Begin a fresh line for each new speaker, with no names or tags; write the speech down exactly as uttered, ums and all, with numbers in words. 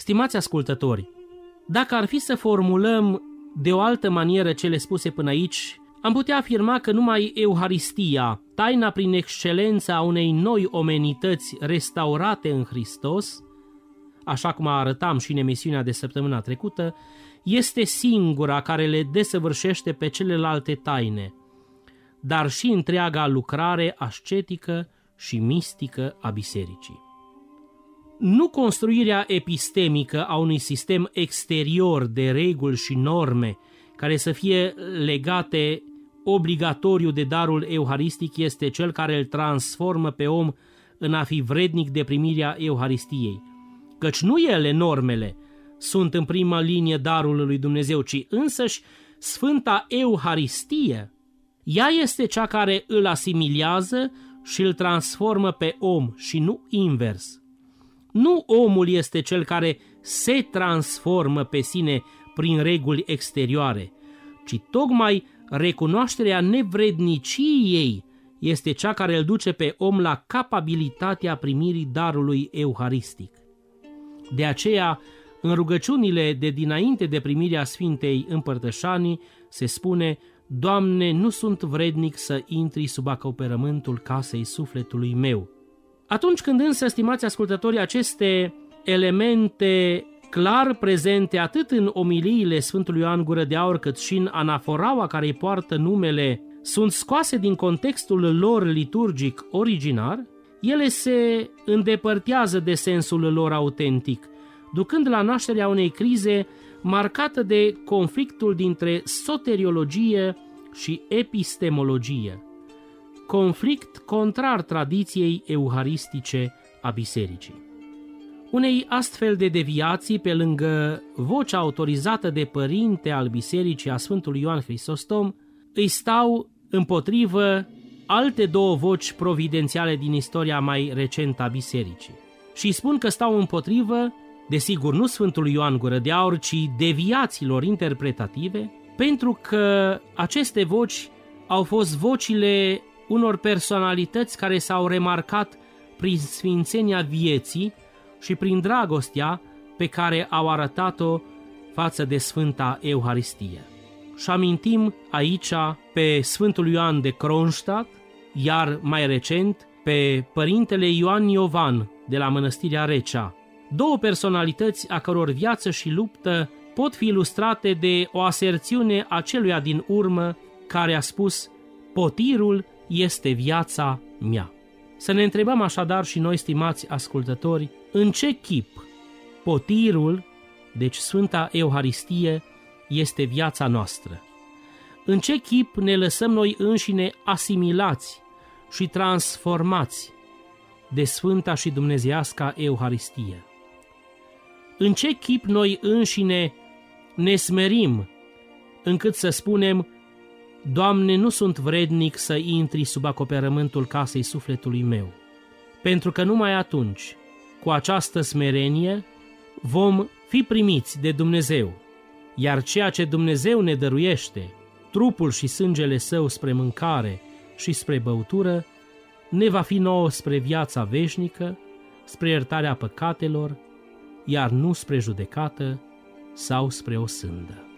Stimați ascultători, dacă ar fi să formulăm de o altă manieră cele spuse până aici, am putea afirma că numai Euharistia, taina prin excelență a unei noi omenități restaurate în Hristos, așa cum arătam și în emisiunea de săptămâna trecută, este singura care le desăvârșește pe celelalte taine, dar și întreaga lucrare ascetică și mistică a bisericii. Nu construirea epistemică a unui sistem exterior de reguli și norme care să fie legate obligatoriu de darul euharistic este cel care îl transformă pe om în a fi vrednic de primirea Euharistiei, căci nu ele, normele, sunt în prima linie darul lui Dumnezeu, ci însăși Sfânta Euharistie. Ea este cea care îl asimilează și îl transformă pe om și nu invers. Nu omul este cel care se transformă pe sine prin reguli exterioare, ci tocmai recunoașterea nevredniciei este cea care îl duce pe om la capabilitatea primirii darului euharistic. De aceea, în rugăciunile de dinainte de primirea Sfintei Împărtășanii se spune: Doamne, nu sunt vrednic să intri sub acoperământul casei sufletului meu. Atunci când însă, stimați ascultători, aceste elemente clar prezente atât în omiliile Sfântului Ioan Gură de Aur cât și în anaforaua care îi poartă numele sunt scoase din contextul lor liturgic originar, ele se îndepărtează de sensul lor autentic, ducând la nașterea unei crize marcată de conflictul dintre soteriologie și epistemologie, conflict contrar tradiției euharistice a bisericii. Unei astfel de deviații, pe lângă vocea autorizată de părinte al bisericii a Sfântului Ioan Hristostom, îi stau împotrivă alte două voci providențiale din istoria mai recentă a bisericii. Și spun că stau împotrivă, desigur nu Sfântului Ioan Gură de Aur, ci deviațiilor interpretative, pentru că aceste voci au fost vocile unor personalități care s-au remarcat prin sfințenia vieții și prin dragostea pe care au arătat-o față de Sfânta Euharistie. Și amintim aici pe Sfântul Ioan de Kronstadt, iar mai recent pe Părintele Ioan Iovan de la Mănăstirea Recea, două personalități a căror viață și luptă pot fi ilustrate de o aserțiune a celuia din urmă care a spus: potirul este viața mea. Să ne întrebăm așadar și noi, stimați ascultători, în ce chip potirul, deci Sfânta Euharistie, este viața noastră? În ce chip ne lăsăm noi înșine asimilați și transformați de Sfânta și Dumnezeiasca Euharistie? În ce chip noi înșine ne smerim încât să spunem: Doamne, nu sunt vrednic să intri sub acoperământul casei sufletului meu? Pentru că numai atunci, cu această smerenie, vom fi primiți de Dumnezeu, iar ceea ce Dumnezeu ne dăruiește, trupul și sângele Său spre mâncare și spre băutură, ne va fi nouă spre viața veșnică, spre iertarea păcatelor, iar nu spre judecată sau spre o sândă.